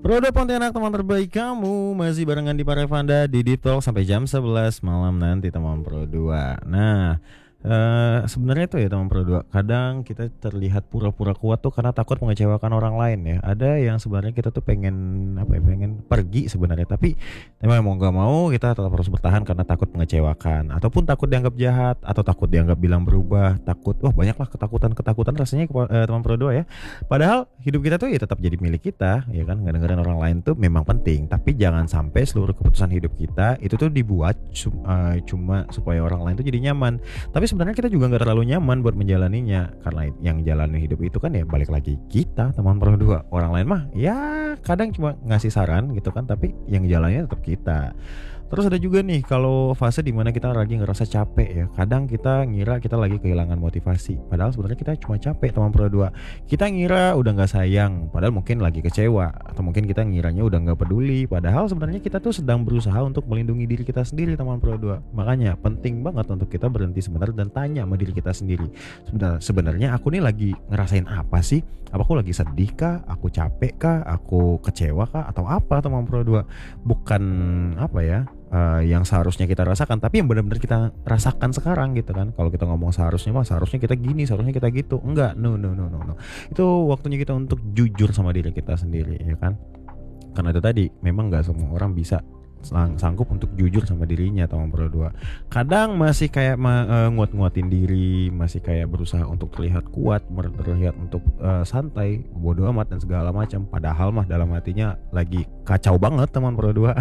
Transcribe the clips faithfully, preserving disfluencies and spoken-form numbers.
Roda Pontianak, teman terbaik kamu. Masih barengan di Parevanda di Deep Talk sampai jam sebelas malam nanti teman Pro dua. Nah, Uh, sebenarnya itu ya teman Pro dua, kadang kita terlihat pura-pura kuat tuh karena takut mengecewakan orang lain ya. Ada yang sebenarnya kita tuh pengen apa ya, pengen pergi sebenarnya, tapi memang mau nggak mau kita tetap harus bertahan karena takut mengecewakan, ataupun takut dianggap jahat, atau takut dianggap bilang berubah, takut, wah banyaklah ketakutan-ketakutan rasanya uh, teman Pro dua ya. Padahal hidup kita tuh ya tetap jadi milik kita, ya kan, nggak dengerin orang lain tuh memang penting, tapi jangan sampai seluruh keputusan hidup kita itu tuh dibuat uh, cuma supaya orang lain tuh jadi nyaman. Tapi sebenarnya kita juga nggak terlalu nyaman buat menjalaninya, karena yang jalani hidup itu kan ya balik lagi kita teman Pro dua. Orang lain mah ya kadang cuma ngasih saran gitu kan, tapi yang jalannya tetap kita. Terus ada juga nih kalau fase dimana kita lagi ngerasa capek ya. Kadang kita ngira kita lagi kehilangan motivasi, padahal sebenarnya kita cuma capek teman Pro dua. Kita ngira udah gak sayang, padahal mungkin lagi kecewa. Atau mungkin kita ngiranya udah gak peduli, padahal sebenarnya kita tuh sedang berusaha untuk melindungi diri kita sendiri teman Pro dua. Makanya penting banget untuk kita berhenti sebentar dan tanya sama diri kita sendiri, Sebenarnya, sebenarnya aku nih lagi ngerasain apa sih? Apa aku lagi sedih kah? Aku capek kah? Aku kecewa kah? Atau apa teman Pro dua? Bukan apa ya, Uh, yang seharusnya kita rasakan, tapi yang benar-benar kita rasakan sekarang gitu kan. Kalau kita ngomong seharusnya mah seharusnya kita gini, seharusnya kita gitu. Enggak, no no no no no. Itu waktunya kita untuk jujur sama diri kita sendiri, ya kan? Karena itu tadi, memang nggak semua orang bisa sang- sanggup untuk jujur sama dirinya teman Pro dua. Kadang masih kayak ma- uh, nguat-nguatin diri, masih kayak berusaha untuk terlihat kuat, mer- terlihat untuk uh, santai, bodoh amat dan segala macam. Padahal mah dalam hatinya lagi kacau banget teman Pro dua.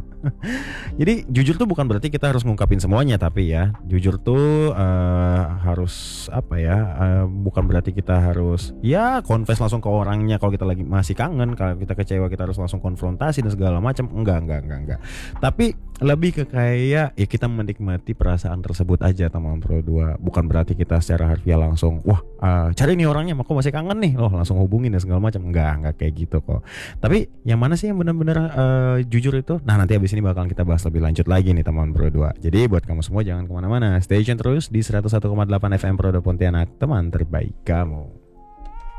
Jadi jujur tuh bukan berarti kita harus ngungkapin semuanya, tapi ya jujur tuh uh, harus apa ya, uh, bukan berarti kita harus ya confess langsung ke orangnya. Kalau kita lagi masih kangen, kalau kita kecewa kita harus langsung konfrontasi dan segala macam. Enggak, enggak, enggak, enggak. Tapi lebih ke kayak ya kita menikmati perasaan tersebut aja teman Pro dua. Bukan berarti kita secara harfiah langsung wah uh, cari nih orangnya, aku masih kangen nih, loh langsung hubungin dan segala macam. Enggak, enggak kayak gitu kok. Tapi yang mana sih yang benar-benar uh, jujur itu? Nah, nanti abis ini bakalan kita bahas lebih lanjut lagi nih teman Pro dua. Jadi buat kamu semua jangan kemana-mana, stay tune terus di seratus satu koma delapan F M Pro dua Pontianak, teman terbaik kamu.